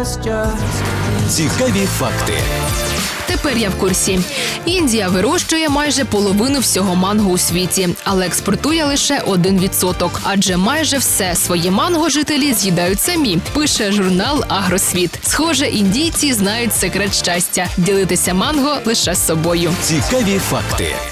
Цікаві факти. Тепер я в курсі. Індія вирощує майже половину всього манго у світі, але експортує лише 1%. Адже майже все своє манго жителі з'їдають самі, пише журнал «Агросвіт». Схоже, індійці знають секрет щастя – ділитися манго лише з собою. Цікаві факти.